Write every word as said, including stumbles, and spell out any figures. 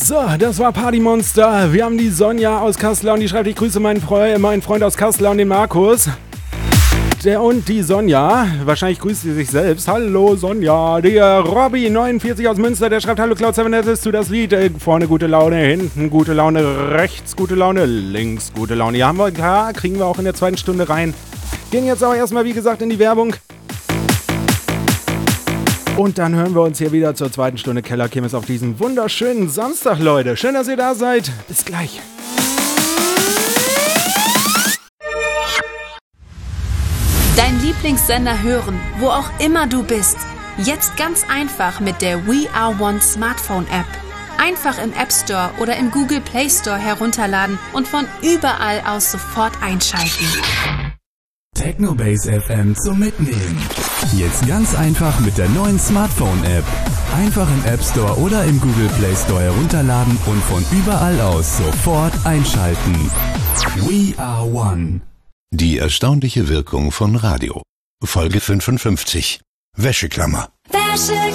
So, das war Partymonster. Wir haben die Sonja aus Kassel und die schreibt, ich grüße meinen Freund, meinen Freund aus Kassel und den Markus. Der und die Sonja, wahrscheinlich grüßt sie sich selbst. Hallo Sonja. Der Robby neunundvierzig aus Münster, der schreibt, hallo Cloud seven, hättest du das Lied? Äh, vorne gute Laune, hinten gute Laune, rechts gute Laune, links gute Laune. Ja, haben wir, klar, kriegen wir auch in der zweiten Stunde rein. Gehen jetzt aber erstmal, wie gesagt, in die Werbung. Und dann hören wir uns hier wieder zur zweiten Stunde Kellerkirmes auf diesen wunderschönen Samstag, Leute. Schön, dass ihr da seid. Bis gleich. Dein Lieblingssender hören, wo auch immer du bist. Jetzt ganz einfach mit der We Are One Smartphone App. Einfach im App Store oder im Google Play Store herunterladen und von überall aus sofort einschalten. Technobase F M zum Mitnehmen. Jetzt ganz einfach mit der neuen Smartphone-App. Einfach im App Store oder im Google Play Store herunterladen und von überall aus sofort einschalten. We are one. Die erstaunliche Wirkung von Radio. Folge fünfundfünfzig. Wäscheklammer. Wäscheklammer.